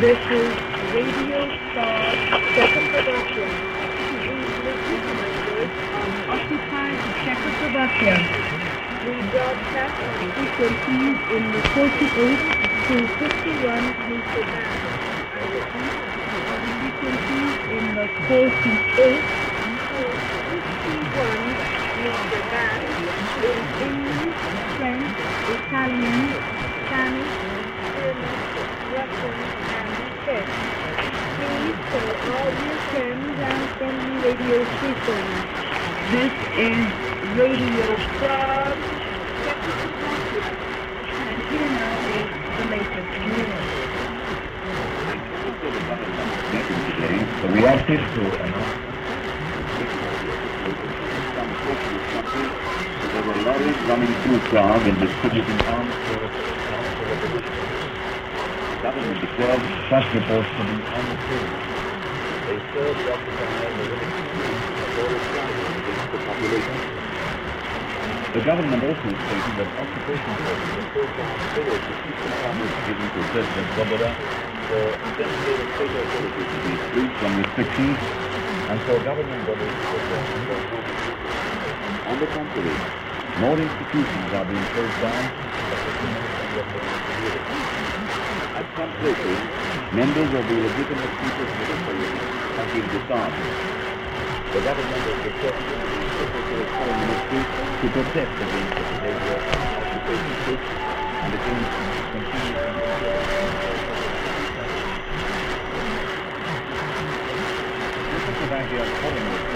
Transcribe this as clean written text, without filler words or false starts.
This is Radio Star Czechoslovakia. Legitimate on occupied Czechoslovakia. We broadcast on frequencies in the 48 to 51 meter band. On frequencies in the 48 to 51 meter band in English, French, Italian, Spanish, German, Russian, and Czech. Please tell all your friends and friendly radio stations. This is Radio Frog, Czechoslovakia, and here now is the latest news. The reactive to there were lorries running through Prague and distributing arms for the government declared such reports to be untrue. They serve the occupied against the population. The government also stated that occupation forces were so-called filled to keep the powers given to President Svoboda for designated state authorities to be freed from restrictions and for government bodies to perform their functions. On the contrary, more institutions are being closed down. At some places, members of the legitimate people's military have been disarmed. The government has requested the Secretary of Foreign Ministry to protest against the behavior of occupation troops and against continuing Czechoslovakia's foreign ministry